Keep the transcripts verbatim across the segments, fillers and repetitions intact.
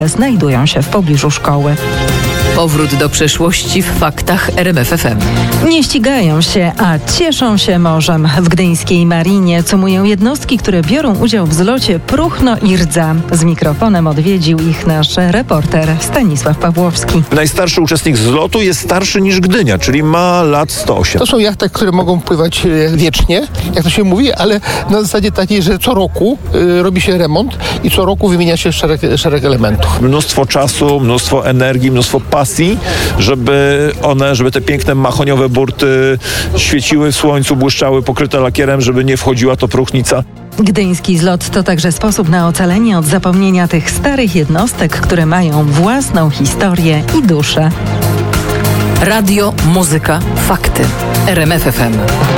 znajdują się w pobliżu szkoły. Powrót do przeszłości w faktach R M F F M. Nie ścigają się, a cieszą się morzem. W gdyńskiej Marinie cumują jednostki, które biorą udział w zlocie Próchno i Rdza. Z mikrofonem odwiedził ich nasz reporter Stanisław Pawłowski. Najstarszy uczestnik zlotu jest starszy niż Gdynia, czyli ma lat sto osiem. To są jachty, które mogą pływać wiecznie, jak to się mówi, ale na zasadzie takiej, że co roku y, robi się remont i co roku wymienia się szereg, szereg elementów. Mnóstwo czasu, mnóstwo energii, mnóstwo pasji, żeby one, żeby te piękne mahoniowe burty świeciły w słońcu, błyszczały, pokryte lakierem, żeby nie wchodziła to próchnica. Gdyński zlot to także sposób na ocalenie od zapomnienia tych starych jednostek, które mają własną historię i duszę. Radio, muzyka, fakty. R M F F M.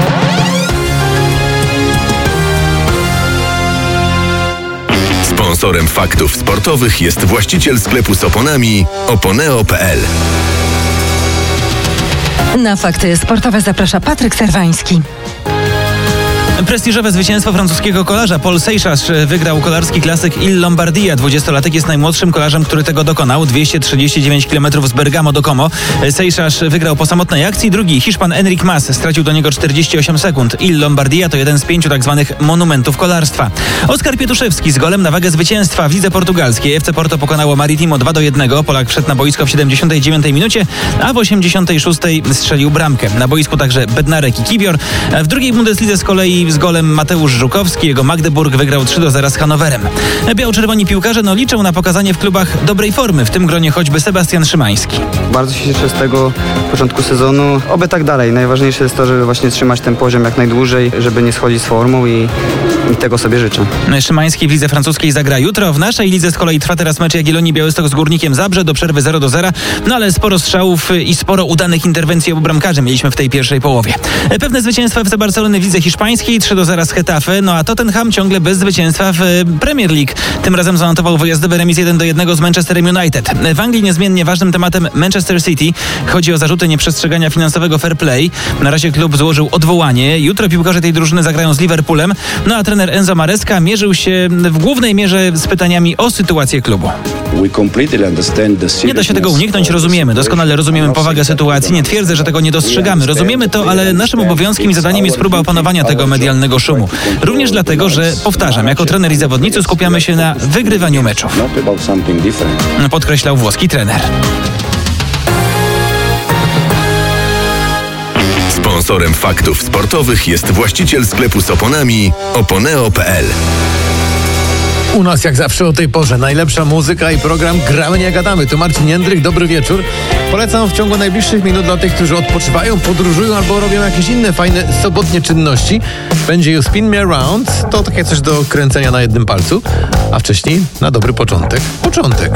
Sponsorem faktów sportowych jest właściciel sklepu z oponami oponeo kropka p l. Na fakty sportowe zaprasza Patryk Serwański. Prestiżowe zwycięstwo francuskiego kolarza. Paul Seychas wygrał kolarski klasyk Il Lombardia. dwudziestolatek jest najmłodszym kolarzem, który tego dokonał. dwieście trzydzieści dziewięć kilometrów z Bergamo do Como. Seychas wygrał po samotnej akcji. Drugi, Hiszpan Enric Mas, stracił do niego czterdzieści osiem sekund. Il Lombardia to jeden z pięciu tak zwanych monumentów kolarstwa. Oskar Pietuszewski z golem na wagę zwycięstwa w lidze portugalskiej. F C Porto pokonało Maritimo dwa do jednego. Polak wszedł na boisko w siedemdziesiątej dziewiątej minucie, a w osiemdziesiątej szóstej strzelił bramkę. Na boisku także Bednarek i Kiwior. W drugiej Bundeslidze z kolei z golem Mateusz Żukowski. Jego Magdeburg wygrał trzy do zera z Hannowerem. Biało-czerwoni piłkarze no liczą na pokazanie w klubach dobrej formy, w tym gronie choćby Sebastian Szymański. Bardzo się cieszę z tego początku sezonu. Oby tak dalej. Najważniejsze jest to, żeby właśnie trzymać ten poziom jak najdłużej, żeby nie schodzić z formą i, i tego sobie życzę. Szymański w lidze francuskiej zagra jutro. W naszej lidze z kolei trwa teraz mecz Jagiellonii Białystok z Górnikiem Zabrze do przerwy zero do zera. No ale sporo strzałów i sporo udanych interwencji obu bramkarzy mieliśmy w tej pierwszej połowie. Pewne zwycięstwo F C Barcelony w lidze hiszpańskiej trzy do zera z Getafe, no a Tottenham ciągle bez zwycięstwa w Premier League. Tym razem zanotował wyjazdowy remis jeden do jednego z Manchesterem United. W Anglii niezmiennie ważnym tematem Manchester City. Chodzi o zarzuty nieprzestrzegania finansowego fair play. Na razie klub złożył odwołanie. Jutro piłkarze tej drużyny zagrają z Liverpoolem, no a trener Enzo Maresca mierzył się w głównej mierze z pytaniami o sytuację klubu. Nie da się tego uniknąć, rozumiemy. Doskonale rozumiemy powagę sytuacji. Nie twierdzę, że tego nie dostrzegamy. Rozumiemy to, ale naszym obowiązkiem i zadaniem jest próba opanowania tego medialnego szumu. Również dlatego, że, powtarzam, jako trener i zawodnicy skupiamy się na wygrywaniu meczów. Podkreślał włoski trener. Sponsorem faktów sportowych jest właściciel sklepu z oponami oponeo kropka p l. U nas jak zawsze o tej porze najlepsza muzyka i program Gramy Nie Gadamy. Tu Marcin Jędrych, dobry wieczór. Polecam w ciągu najbliższych minut dla tych, którzy odpoczywają, podróżują albo robią jakieś inne fajne sobotnie czynności. Będzie You Spin Me Around, to takie coś do kręcenia na jednym palcu, a wcześniej na dobry początek. Początek.